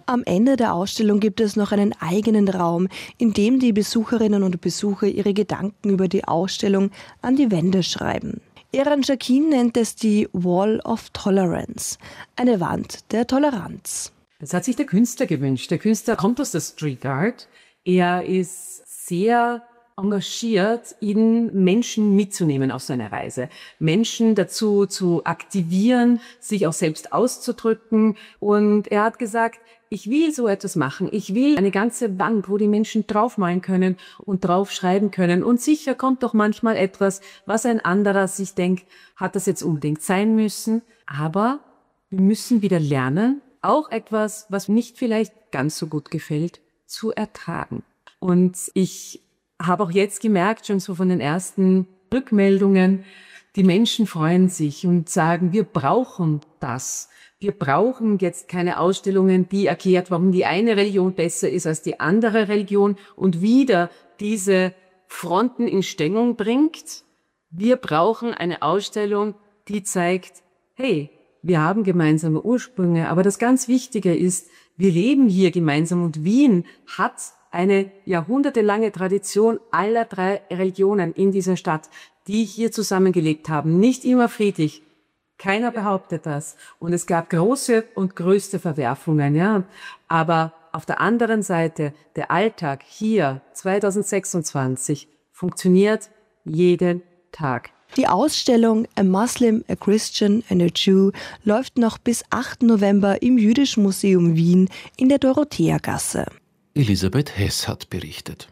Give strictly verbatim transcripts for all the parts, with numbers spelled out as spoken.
Am Ende der Ausstellung gibt es noch einen eigenen Raum, in dem die Besucherinnen und Besucher ihre Gedanken über die Ausstellung an die Wände schreiben. Eran Shakin nennt es die Wall of Tolerance, eine Wand der Toleranz. Das hat sich der Künstler gewünscht. Der Künstler kommt aus der Street Art. Er ist sehr engagiert, ihn Menschen mitzunehmen auf seine Reise, Menschen dazu zu aktivieren, sich auch selbst auszudrücken. Und er hat gesagt, ich will so etwas machen. Ich will eine ganze Wand, wo die Menschen draufmalen können und draufschreiben können. Und sicher kommt doch manchmal etwas, was ein anderer sich denkt, hat das jetzt unbedingt sein müssen. Aber wir müssen wieder lernen, auch etwas, was nicht vielleicht ganz so gut gefällt, zu ertragen. Und ich habe auch jetzt gemerkt, schon so von den ersten Rückmeldungen, die Menschen freuen sich und sagen, wir brauchen das. Wir brauchen jetzt keine Ausstellungen, die erklärt, warum die eine Religion besser ist als die andere Religion und wieder diese Fronten in Stellung bringt. Wir brauchen eine Ausstellung, die zeigt, hey, wir haben gemeinsame Ursprünge, aber das ganz Wichtige ist, wir leben hier gemeinsam und Wien hat eine jahrhundertelange Tradition aller drei Religionen in dieser Stadt, die hier zusammengelebt haben. Nicht immer friedlich. Keiner behauptet das. Und es gab große und größte Verwerfungen, ja. Aber auf der anderen Seite, der Alltag hier zweitausendsechsundzwanzig funktioniert jeden Tag. Die Ausstellung A Muslim, a Christian and a Jew läuft noch bis achten November im Jüdischen Museum Wien in der Dorotheagasse. Elisabeth Hess hat berichtet.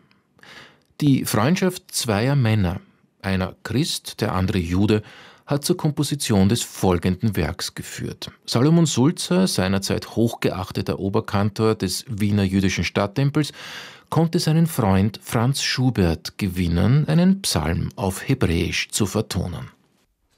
Die Freundschaft zweier Männer, einer Christ, der andere Jude, hat zur Komposition des folgenden Werks geführt. Salomon Sulzer, seinerzeit hochgeachteter Oberkantor des Wiener jüdischen Stadttempels, konnte seinen Freund Franz Schubert gewinnen, einen Psalm auf Hebräisch zu vertonen.